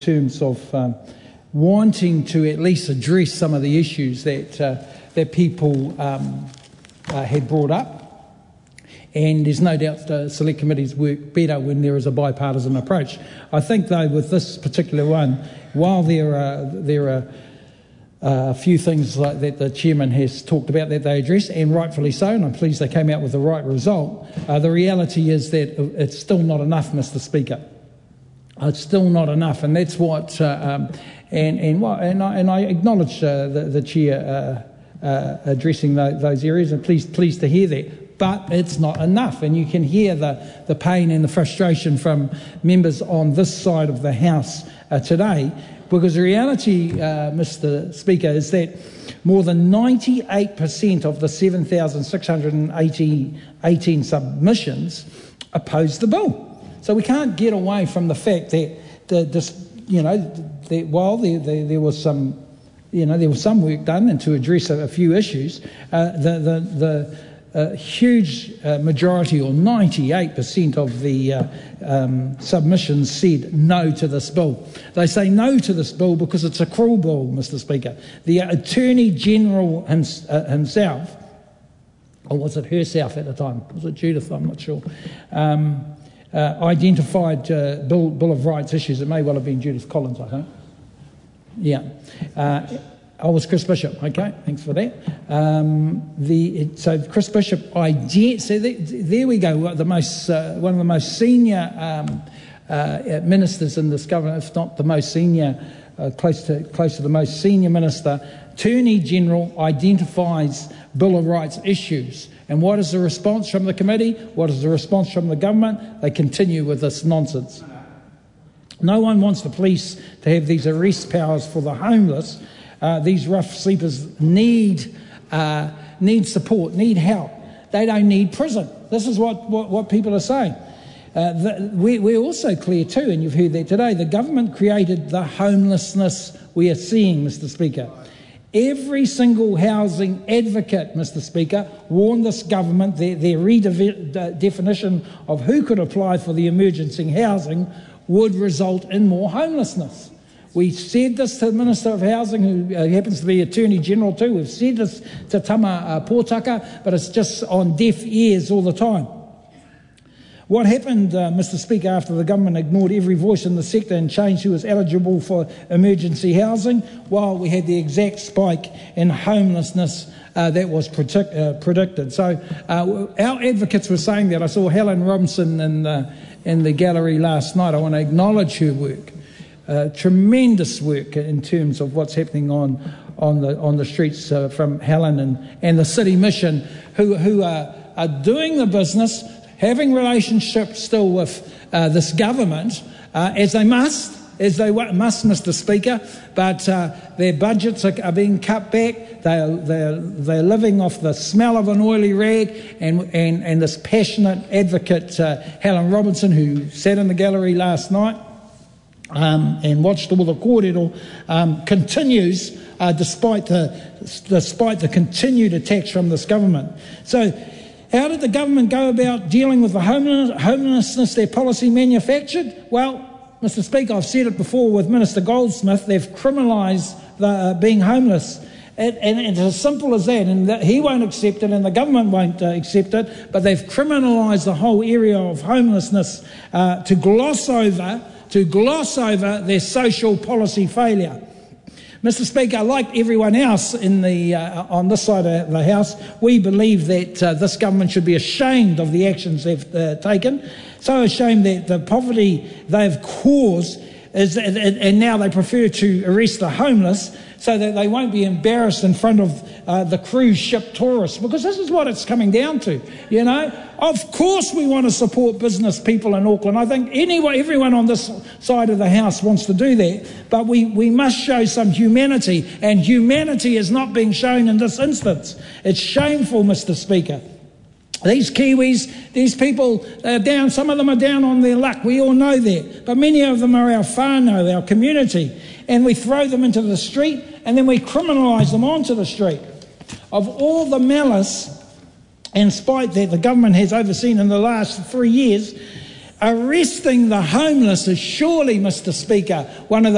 terms of wanting to at least address some of the issues that people had brought up. And there's no doubt the select committees work better when there is a bipartisan approach. I think, though, with this particular one, while there are a few things like that the chairman has talked about that they address, and rightfully so, and I'm pleased they came out with the right result, the reality is that it's still not enough, Mr. Speaker. It's still not enough, and that's what. And I acknowledge the chair addressing those areas, and pleased to hear that. But it's not enough, and you can hear the pain and the frustration from members on this side of the House today, because the reality, Mr. Speaker, is that more than 98% of the 7,618 submissions oppose the bill. So we can't get away from the fact that while there was some work done and to address a few issues, the huge majority, or 98% of the submissions, said no to this bill. They say no to this bill because it's a cruel bill, Mr. Speaker. The Attorney General himself, or was it herself at the time? Was it Judith? I'm not sure. Identified Bill of Rights issues. It may well have been Judith Collins, I think. Yeah. I was Chris Bishop. Okay, thanks for that. So Chris Bishop, so there we go. One of the most senior ministers in this government, if not the most senior, close to the most senior minister. Attorney General identifies Bill of Rights issues. And what is the response from the committee? What is the response from the government? They continue with this nonsense. No one wants the police to have these arrest powers for the homeless. These rough sleepers need support, need help. They don't need prison. This is what people are saying. We're also clear too, and you've heard that today, the government created the homelessness we are seeing, Mr. Speaker. Every single housing advocate, Mr. Speaker, warned this government that their redefinition of who could apply for the emergency housing would result in more homelessness. We said this to the Minister of Housing, who happens to be Attorney General too. We've said this to Tama Pōtaka, but it's just on deaf ears all the time. What happened, Mr. Speaker, after the government ignored every voice in the sector and changed who was eligible for emergency housing? Well, we had the exact spike in homelessness that was predicted. So our advocates were saying that. I saw Helen Robinson in the gallery last night. I want to acknowledge her work. Tremendous work in terms of what's happening on the streets from Helen and the City Mission, who are doing the business, having relationships still with this government, as they must, Mr. Speaker, but their budgets are being cut back. They're living off the smell of an oily rag, and this passionate advocate, Helen Robinson, who sat in the gallery last night and watched all the kōrero, continues despite the continued attacks from this government. So how did the government go about dealing with the homelessness their policy manufactured? Well, Mr. Speaker, I've said it before with Minister Goldsmith, they've criminalised being homeless. And it's as simple as that, and he won't accept it and the government won't accept it, but they've criminalised the whole area of homelessness to gloss over their social policy failure. Mr. Speaker, like everyone else on this side of the House, we believe that this government should be ashamed of the actions they've taken, so ashamed that the poverty they've caused and now they prefer to arrest the homeless so that they won't be embarrassed in front of the cruise ship tourists, because this is what it's coming down to, you know. Of course we want to support business people in Auckland. I think everyone on this side of the House wants to do that, but we must show some humanity, and humanity is not being shown in this instance. It's shameful, Mr. Speaker. These Kiwis, these people, are down, some of them are down on their luck, we all know that, but many of them are our whānau, our community, and we throw them into the street and then we criminalise them onto the street. Of all the malice and spite that the government has overseen in the last 3 years, arresting the homeless is surely, Mr. Speaker, one of the